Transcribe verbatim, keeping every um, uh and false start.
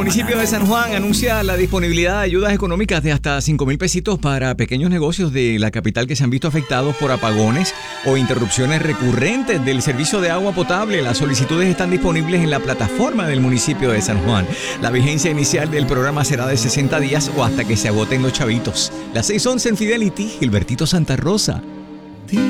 municipio de San Juan anuncia la disponibilidad de ayudas económicas de hasta cinco mil pesitos para pequeños negocios de la capital que se han visto afectados por apagones o interrupciones recurrentes del servicio de agua potable. Las solicitudes están disponibles en la plataforma del municipio de San Juan. La vigencia inicial del programa será de sesenta días o hasta que se agoten los chavitos. Las seis once en Fidelity, Gilbertito Santa Rosa.